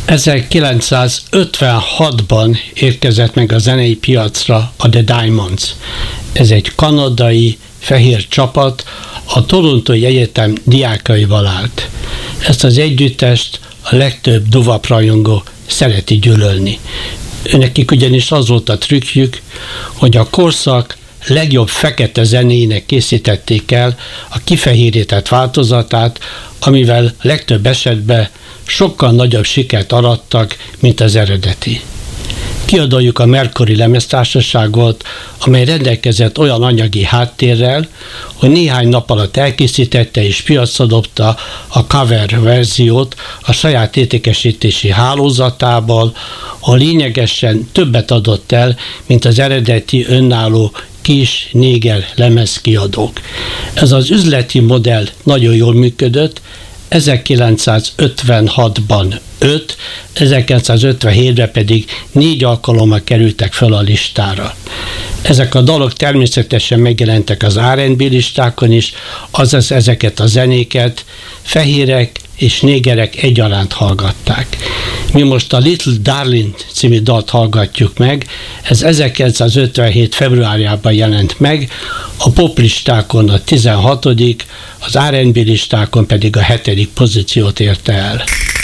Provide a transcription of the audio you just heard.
1956-ban érkezett meg a zenei piacra a The Diamonds. Ez egy kanadai fehér csapat, a Torontói Egyetem diákjaival állt. Ezt az együttest a legtöbb doo-wop rajongó szereti gyűlölni. Nekik ugyanis az volt a trükkjük, hogy a korszak legjobb fekete zenének készítették el a kifehérített változatát, amivel legtöbb esetben sokkal nagyobb sikert arattak, mint az eredeti. Kiadójuk a Mercury lemeztársaság volt, amely rendelkezett olyan anyagi háttérrel, hogy néhány nap alatt elkészítette és piacra dobta a cover verziót a saját értékesítési hálózatából, ahol lényegesen többet adott el, mint az eredeti önálló kis néger lemezkiadók. Ez az üzleti modell nagyon jól működött, 1956-ban 5, 1957-ben pedig 4 alkalommal kerültek fel a listára. Ezek a dalok természetesen megjelentek az R&B listákon is, azaz ezeket a zenéket fehérek és négerek egyaránt hallgatták. Mi most a Little Darling című dalt hallgatjuk meg, ez 1957. februárjában jelent meg, a poplistákon a 16., az R&B listákon pedig a 7. pozíciót érte el.